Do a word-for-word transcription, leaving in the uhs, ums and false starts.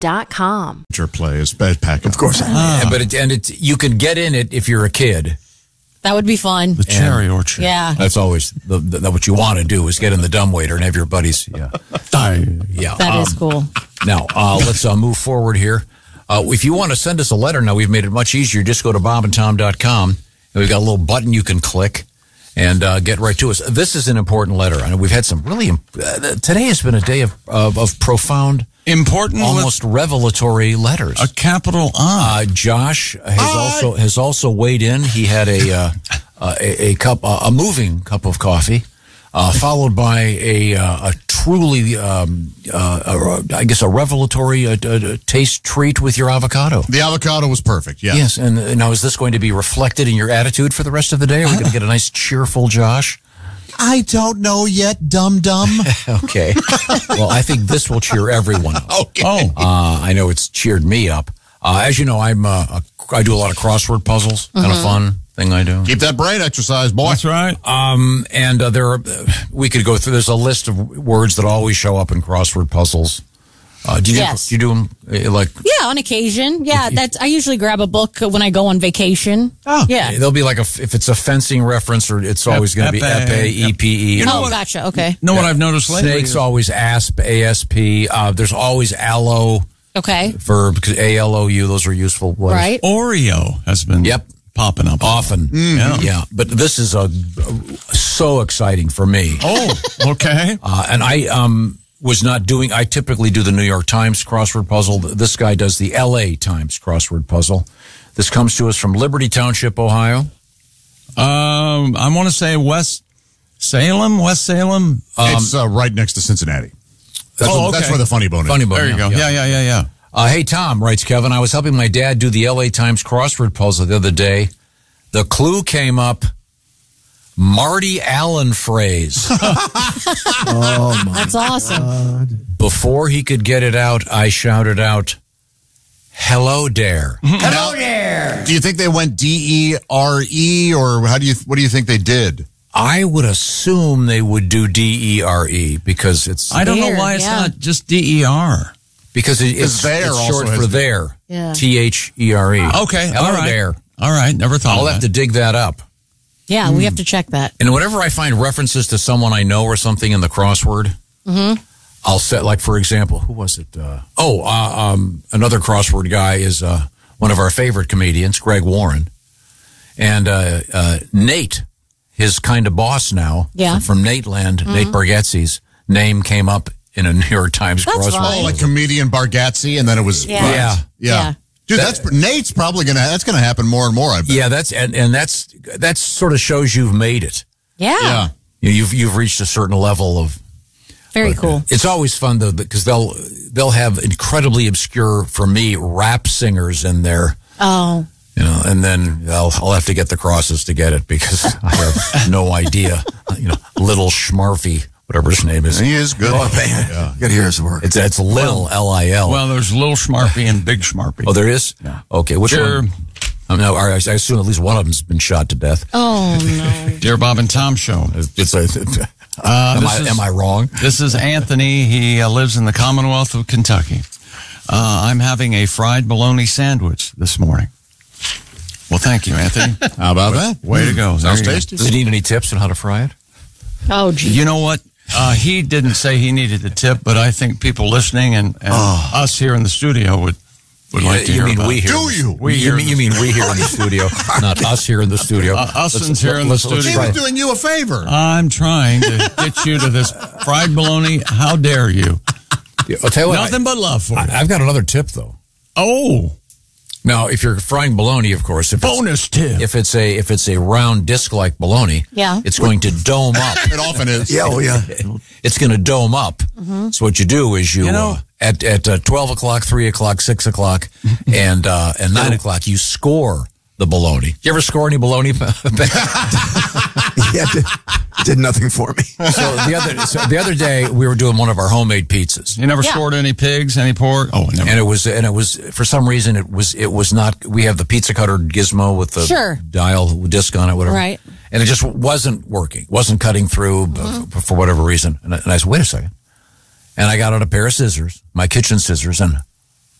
dot com. Play is bad pack. Of course. Ah. But it, and it's you can get in it if you're a kid. That would be fun. The cherry and orchard. Yeah. That's always the, the, what you want to do is get in the dumbwaiter and have your buddies. Yeah. Yeah. That um, is cool. Now, uh, let's uh, move forward here. Uh, if you want to send us a letter now, we've made it much easier. Just go to bob and tom dot com. And we've got a little button you can click and uh, get right to us. This is an important letter. I know we've had some really, uh, today has been a day of, of, of profound, important, almost revelatory letters. A capital I. Uh, Josh has I. also has also weighed in. He had a uh, uh, a, a cup, uh, a moving cup of coffee, uh, followed by a uh, a truly, um, uh, a, I guess, a revelatory uh, uh, taste treat with your avocado. The avocado was perfect. Yeah. Yes. And uh, now, is this going to be reflected in your attitude for the rest of the day? Are we going to get a nice, cheerful Josh? I don't know yet, dum-dum. Okay. Well, I think this will cheer everyone up. Okay. Oh. Uh, I know it's cheered me up. Uh, as you know, I'm uh, a, I do a lot of crossword puzzles. Mm-hmm. Kind of fun thing I do. Keep that brain exercise, boy. That's right. Um, and uh, there are, we could go through, there's a list of words that always show up in crossword puzzles. Uh, do you yes. do, you do them uh, like? Yeah, on occasion. Yeah, if, that's. I usually grab a book when I go on vacation. Oh, yeah. There'll be like a if it's a fencing reference, or it's always going to be epee, E P E. You know oh, what, gotcha. Okay. You know what I've noticed lately? Snake's always asp, A S P. Uh, there's always aloe. Okay. For because A L O U, those are useful words. Right. Oreo has been. Yep. Popping up often. Mm. Yeah. yeah, but this is a, a so exciting for me. Oh, okay. uh, and I um. was not doing, I typically do the New York Times crossword puzzle. This guy does the L A Times crossword puzzle. This comes to us from Liberty Township, Ohio. Um, I want to say West Salem, West Salem. Um, it's uh, right next to Cincinnati. That's, oh, where, okay. that's where the funny bone is. Funny bone. There you yeah, go. Yeah, yeah, yeah, yeah. Uh, hey, Tom, writes Kevin, I was helping my dad do the L A Times crossword puzzle the other day. The clue came up, Marty Allen phrase. Oh, my That's awesome. God. Before he could get it out, I shouted out, hello, dare. Hello, dare. Do you think they went D E R E, or how do you? What do you think they did? I would assume they would do D E R E because it's... I don't there, know why it's yeah. not just D E R. Because it, it's, there it's also short has for the- there. Yeah. T H E R E. Okay, hello, all right. dare. All right, never thought I'll of have that. to dig that up. Yeah, mm. we have to check that. And whenever I find references to someone I know or something in the crossword, mm-hmm. I'll set, like, for example, who was it? Uh, oh, uh, um, another crossword guy is uh, one of our favorite comedians, Greg Warren. And uh, uh, Nate, his kind of boss now, yeah. from Nateland, mm-hmm. Nate Bargatze's name came up in a New York Times That's crossword. right. Oh, like comedian Bargatze, and then it was... Yeah. Right. Yeah. Yeah. Yeah. Dude, That- that's Nate's probably gonna that's gonna happen more and more. I bet. Yeah, that's and, and that's that sort of shows you've made it. Yeah. Yeah. You know, you've you've reached a certain level of. Very but, cool. uh, It's always fun though because they'll they'll have incredibly obscure for me rap singers in there. Oh. You know, and then I'll I'll have to get the crosses to get it because I have no idea. You know, Little Schmarfy, whatever his name is. He is good. Oh, man. Yeah. You got to hear his work. It's it's Lil L I L. Well, there's Little Schmarpy and Big Schmarpy. Oh, there is. Yeah. Okay, which Sure. one? I, mean, I I assume at least one of them's been shot to death. Oh, no. Dear Bob and Tom Show. It's a, Uh, am, this I, is- am I wrong? This is Anthony. He uh, lives in the Commonwealth of Kentucky. Uh, I'm having a fried bologna sandwich this morning. Well, thank you, Anthony. How about that? Way to go. There Sounds you go. tasty. Does he need any tips on how to fry it? Oh, gee. You know what? Uh, he didn't say he needed a tip, but I think people listening and, and Oh. us here in the studio would, would like to you hear mean about we it. here? Do you? We you here mean, in you the- mean we here in the studio, not us here in the studio. Uh, us Let's- and here in the let's- let's studio. He try was it. doing you a favor. I'm trying to get you to this fried bologna. How dare you? I'll tell you what. Nothing but love for I, you. I've got another tip though. Oh, Now, if you're frying bologna, of course, if bonus it's, tip. if it's a if it's a round disc like bologna, Yeah. it's going to dome up. It often is. Yeah, oh yeah. It's going to dome up. So what you do is you, You know- uh, at at uh, twelve o'clock, three o'clock, six o'clock, and uh, and nine o'clock, you score the bologna. You ever score any bologna? Yeah, did, did nothing for me. So the other so the other day we were doing one of our homemade pizzas, You never Yeah. scored any pigs, any pork? Oh, never. and it was and it was for some reason it was it was not. We have the pizza cutter gizmo with the Sure. dial disc on it, whatever. Right. And it just wasn't working, wasn't cutting through Mm-hmm. b- for whatever reason. And I, and I said, wait a second. And I got out a pair of scissors, my kitchen scissors, and